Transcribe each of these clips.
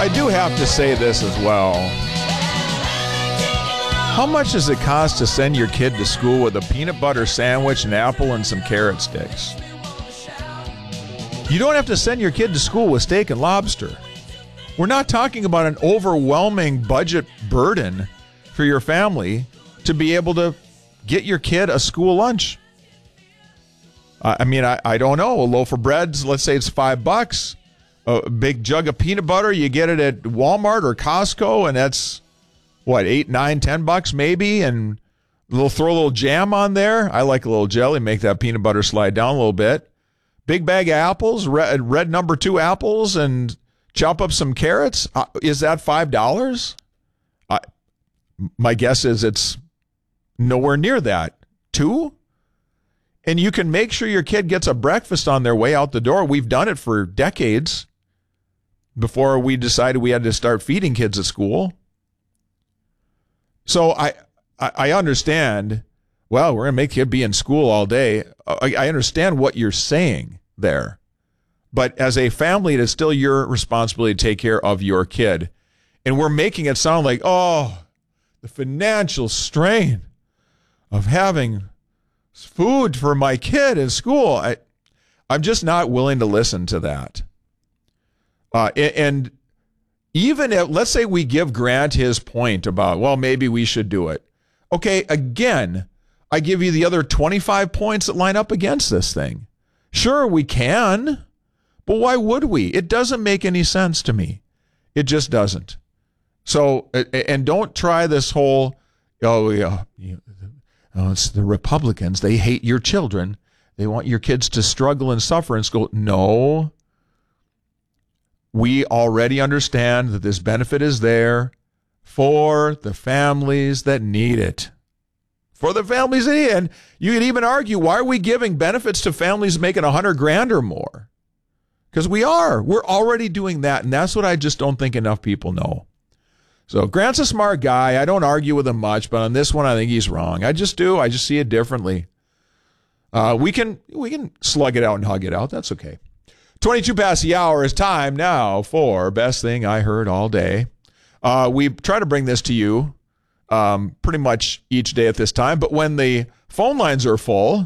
I do have to say this as well. How much does it cost to send your kid to school with a peanut butter sandwich, an apple, and some carrot sticks? You don't have to send your kid to school with steak and lobster. We're not talking about an overwhelming budget burden for your family to be able to get your kid a school lunch. I don't know. A loaf of bread, let's say it's $5. A big jug of peanut butter, you get it at Walmart or Costco, and that's, what, $8, $9, $10 maybe? And throw a little jam on there. I like a little jelly, make that peanut butter slide down a little bit. Big bag of apples, red number 2 apples, and chop up some carrots. Is that $5? My guess is it's nowhere near that. 2? And you can make sure your kid gets a breakfast on their way out the door. We've done it for decades before we decided we had to start feeding kids at school. So I understand, well, we're going to make kid be in school all day. I understand what you're saying there. But as a family, it is still your responsibility to take care of your kid. And we're making it sound like, oh, the financial strain of having food for my kid in school. I'm just not willing to listen to that. And even if, let's say we give Grant his point about, well, maybe we should do it. Okay, again, I give you the other 25 points that line up against this thing. Sure, we can, but why would we? It doesn't make any sense to me. It just doesn't. So, and don't try this whole, it's the Republicans. They hate your children. They want your kids to struggle and suffer in school. No. We already understand that this benefit is there for the families that need it. For the families that need it. And you could even argue, why are we giving benefits to families making $100,000 or more? Because we are. We're already doing that. And that's what I just don't think enough people know. So Grant's a smart guy. I don't argue with him much, but on this one, I think he's wrong. I just do. I just see it differently. We can slug it out and hug it out. That's okay. 22 past the hour is time now for Best Thing I Heard All Day. We try to bring this to you pretty much each day at this time, but when the phone lines are full,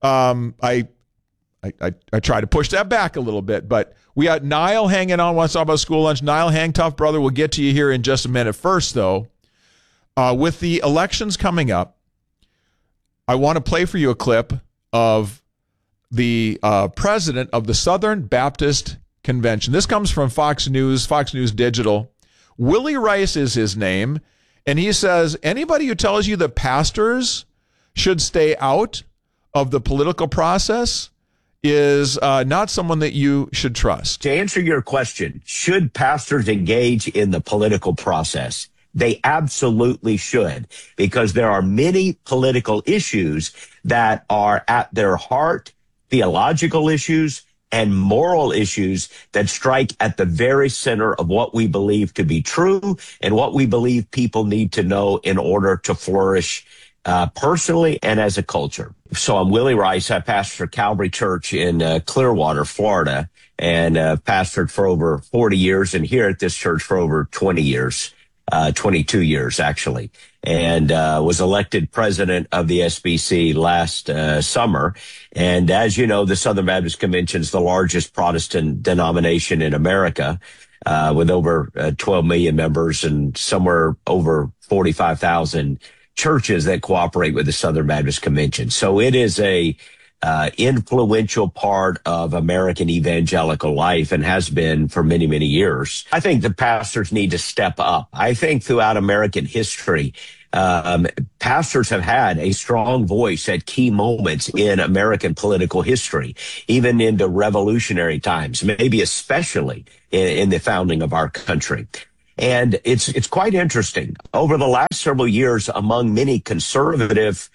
I try to push that back a little bit. But we got Niall hanging on, wants to talk about school lunch. Niall, hang tough, brother. We'll get to you here in just a minute. First, though, with the elections coming up, I want to play for you a clip of the president of the Southern Baptist Convention. This comes from Fox News Digital. Willie Rice is his name, and he says, anybody who tells you that pastors should stay out of the political process is not someone that you should trust. To answer your question, should pastors engage in the political process? They absolutely should, because there are many political issues that are at their heart, theological issues and moral issues that strike at the very center of what we believe to be true and what we believe people need to know in order to flourish personally and as a culture. So I'm Willie Rice. I pastor Calvary Church in Clearwater, Florida, and pastored for over 40 years, and here at this church for over 20 years. 22 years, actually, and was elected president of the SBC last summer. And as you know, the Southern Baptist Convention is the largest Protestant denomination in America, with over 12 million members and somewhere over 45,000 churches that cooperate with the Southern Baptist Convention. So it is a influential part of American evangelical life and has been for many, many years. I think the pastors need to step up. I think throughout American history, pastors have had a strong voice at key moments in American political history, even into revolutionary times, maybe especially in the founding of our country. And it's quite interesting. Over the last several years, among many conservative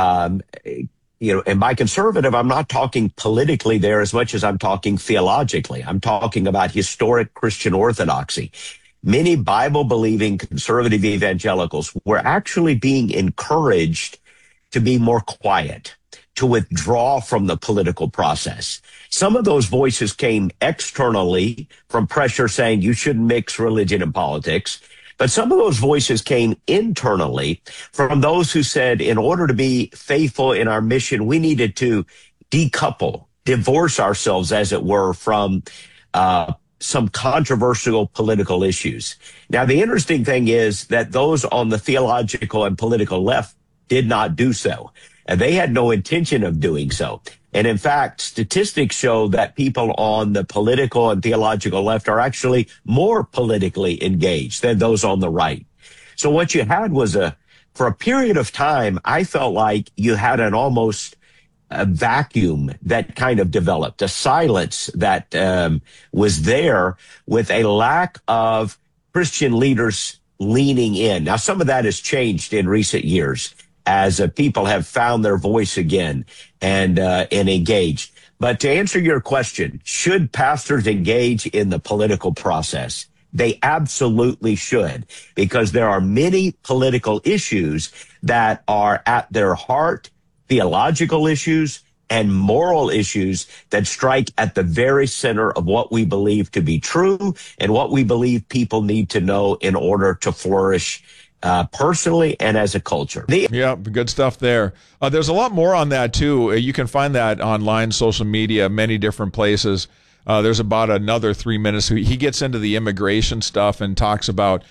and by conservative, I'm not talking politically there as much as I'm talking theologically. I'm talking about historic Christian orthodoxy. Many Bible-believing conservative evangelicals were actually being encouraged to be more quiet, to withdraw from the political process. Some of those voices came externally from pressure saying you shouldn't mix religion and politics. But some of those voices came internally from those who said in order to be faithful in our mission, we needed to decouple, divorce ourselves, as it were, from some controversial political issues. Now, the interesting thing is that those on the theological and political left did not do so. And they had no intention of doing so. And in fact, statistics show that people on the political and theological left are actually more politically engaged than those on the right. So what you had was for a period of time, I felt like you had an almost a vacuum that kind of developed, a silence that was there with a lack of Christian leaders leaning in. Now, some of that has changed in recent years as people have found their voice again and engaged. But to answer your question, should pastors engage in the political process? They absolutely should, because there are many political issues that are at their heart, theological issues and moral issues that strike at the very center of what we believe to be true and what we believe people need to know in order to flourish personally and as a culture. Yeah, good stuff there. There's a lot more on that, too. You can find that online, social media, many different places. There's about another 3 minutes. He gets into the immigration stuff and talks about,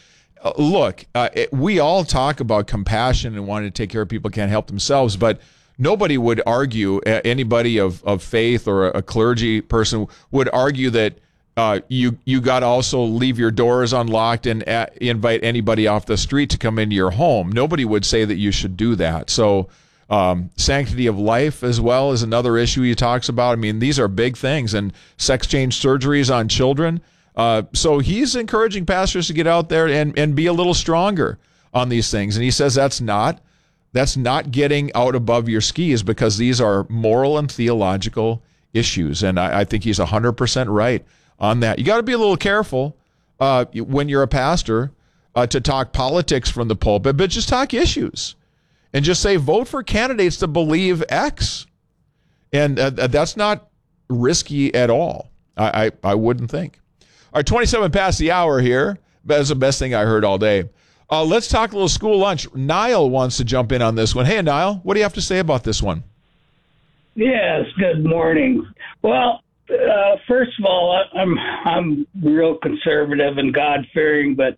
we all talk about compassion and wanting to take care of people who can't help themselves, but nobody would argue, anybody of faith or a clergy person would argue that you got to also leave your doors unlocked and invite anybody off the street to come into your home. Nobody would say that you should do that. So sanctity of life as well is another issue he talks about. I mean, these are big things, and sex change surgeries on children. So he's encouraging pastors to get out there and be a little stronger on these things. And he says that's not getting out above your skis, because these are moral and theological issues. And I think he's 100% right on that. You got to be a little careful when you're a pastor to talk politics from the pulpit, but just talk issues and just say, vote for candidates that believe X. And that's not risky at all. I wouldn't think. All right, 27 past the hour here. That's the best thing I heard all day. Let's talk a little school lunch. Niall wants to jump in on this one. Hey, Niall, what do you have to say about this one? Yes, good morning. Well, first of all, I'm real conservative and God-fearing, but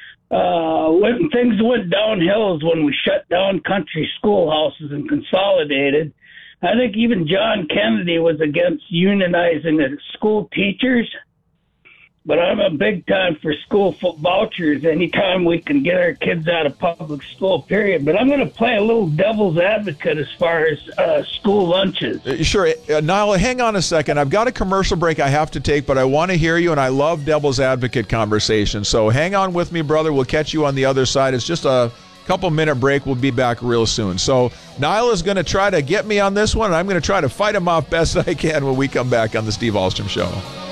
when things went downhill is when we shut down country schoolhouses and consolidated. I think even John Kennedy was against unionizing the school teachers, but I'm a big time for school vouchers anytime we can get our kids out of public school, period. But I'm going to play a little devil's advocate as far as school lunches. Sure. Niall, hang on a second. I've got a commercial break I have to take, but I want to hear you, and I love devil's advocate conversation. So hang on with me, brother. We'll catch you on the other side. It's just a couple-minute break. We'll be back real soon. So Niall is going to try to get me on this one, and I'm going to try to fight him off best I can when we come back on the Steve Ahlstrom Show.